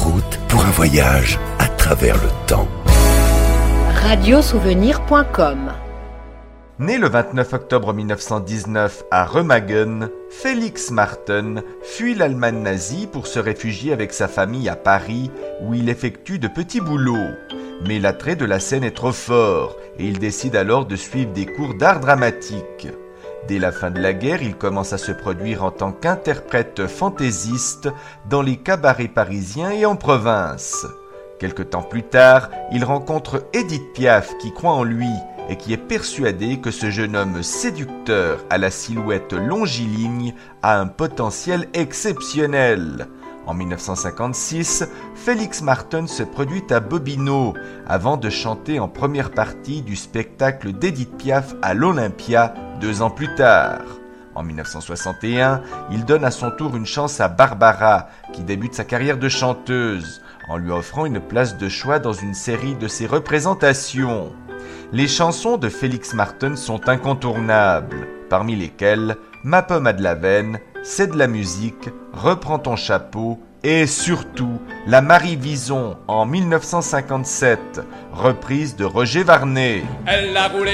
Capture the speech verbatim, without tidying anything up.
route pour un voyage à travers le temps. radiosouvenir point com. Né le vingt-neuf octobre mille neuf cent dix-neuf à Remagen, Felix Marten fuit l'Allemagne nazie pour se réfugier avec sa famille à Paris, où il effectue de petits boulots. Mais l'attrait de la scène est trop fort, et il décide alors de suivre des cours d'art dramatique. Dès la fin de la guerre, il commence à se produire en tant qu'interprète fantaisiste dans les cabarets parisiens et en province. Quelque temps plus tard, il rencontre Édith Piaf qui croit en lui et qui est persuadée que ce jeune homme séducteur à la silhouette longiligne a un potentiel exceptionnel. En mille neuf cent cinquante-six, Felix Marten se produit à Bobino avant de chanter en première partie du spectacle d'Édith Piaf à l'Olympia deux ans plus tard. En mille neuf cent soixante et un, il donne à son tour une chance à Barbara, qui débute sa carrière de chanteuse, en lui offrant une place de choix dans une série de ses représentations. Les chansons de Felix Marten sont incontournables, parmi lesquelles Ma pomme a de la veine, C'est de la musique, Reprends ton chapeau et surtout La Marie Vison en mille neuf cent cinquante-sept, reprise de Roger Varnet. Elle a roulé